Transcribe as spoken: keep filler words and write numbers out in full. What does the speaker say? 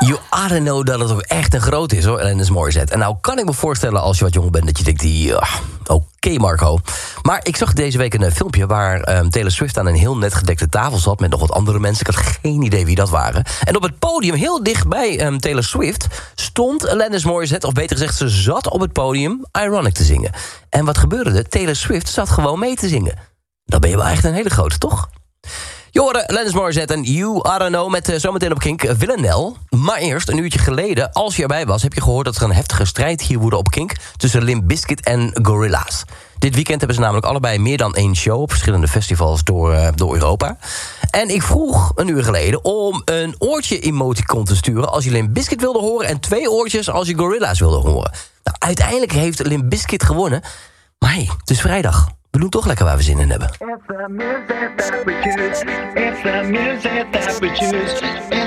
You oughta know dat het ook echt een groot is, hoor, Alanis Morissette. En nou kan ik me voorstellen als je wat jonger bent dat je denkt, die, uh, oké okay, Marco. Maar ik zag deze week een uh, filmpje waar um, Taylor Swift aan een heel net gedekte tafel zat met nog wat andere mensen. Ik had geen idee wie dat waren. En op het podium, heel dicht bij um, Taylor Swift, stond Alanis Morissette, of beter gezegd, ze zat op het podium Ironic te zingen. En wat gebeurde er? Taylor Swift zat gewoon mee te zingen. Dan ben je wel echt een hele grote, toch? Je hoorde Alanis Morissette en You Oughta Know met uh, zometeen op Kink uh, Villanelle. Maar eerst, een uurtje geleden, als je erbij was, heb je gehoord dat er een heftige strijd hier woedde op Kink tussen Limp Bizkit en Gorillaz. Dit weekend hebben ze namelijk allebei meer dan één show op verschillende festivals door, uh, door Europa. En ik vroeg een uur geleden om een oortje-emoticon te sturen als je Limp Bizkit wilde horen en twee oortjes als je Gorillaz wilde horen. Nou, uiteindelijk heeft Limp Bizkit gewonnen. Maar hey, het is vrijdag. We doen toch lekker waar we zin in hebben. It's the music that we choose. It's the music that we choose.